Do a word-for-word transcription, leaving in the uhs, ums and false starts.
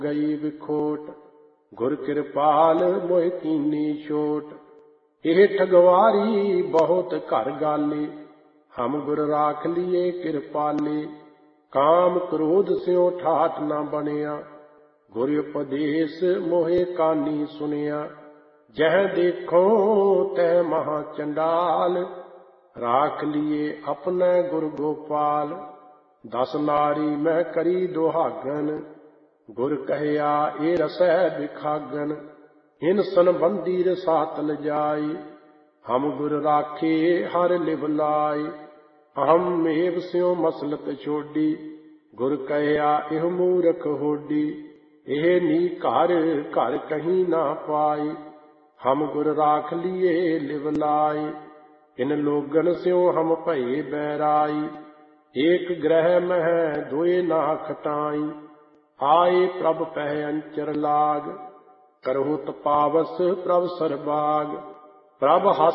ਗਈ ਵਿਖੋਟ, ਗੁਰ ਕਿਰਪਾਲ ਮੋਹਿ ਕੀਨੀ ਛੋਟ। ਇਹ ਠਗਵਾਰੀ ਬਹੁਤ ਘਰ ਗਾਲੇ, ਹਮ ਗੁਰ ਰਾਖ ਲੀਏ ਕਿਰਪਾਲੇ। ਕਾਮ ਕ੍ਰੋਧ ਸਿਉ ਠਾਠ ਨਾ ਬਣਿਆ, ਗੁਰ ਉਪਦੇਸ ਮੋਹਿ ਕਾਨੀ ਸੁਨਿਆ। ਜਹ ਦੇਖੋ ਤਹ ਮਹਾ ਚੰਡਾਲ, ਰਾਖ ਲੀਏ ਆਪਣੇ ਗੁਰ ਗੋਪਾਲ। ਦਸ ਨਾਰੀ ਮੈਂ ਕਰੀ ਦੁਹਾਗਨ, ਗੁਰ ਕਹਿਆ ਏ ਰਸੈ ਬਿਖਾਗਨ। ਇਨ ਸੰਬੰਧੀ ਰਸਾਤ ਲਜਾਈ, ਹਮ ਗੁਰ ਰਾਖੇ ਹਰ ਲਿਵ ਲਾਈ। ਅਹਮ ਮੇਵ ਸਿਉ ਮਸਲਤ ਛੋਡੀ, ਗੁਰ ਕਹਿਆ ਇਹ ਮੂਰਖ ਹੋਡੀ। ਇਹ ਨੀ ਘਰ ਘਰ ਕਹੀਂ ਨਾ ਪਾਈ, ਹਮ ਗੁਰ ਰਾਖ ਲੀਏ ਲਿਵ ਲਾਈ। ਇਨ ਲੋਗਨ ਸਿਉ ਹਮ ਭਏ ਬੈਰਾਈ, ਏਕ ਗ੍ਰਹਿ ਮਹਿ ਦੋਏ ਨਾ ਖਟਾਈ। ਆਏ ਪ੍ਰਭ ਪਹਿ ਅੰਚਰ ਲਾਗ, ਕਰਹੁ ਤਪਾਵਸ ਪ੍ਰਭ ਸਰਬਾਗ। ਪ੍ਰਭ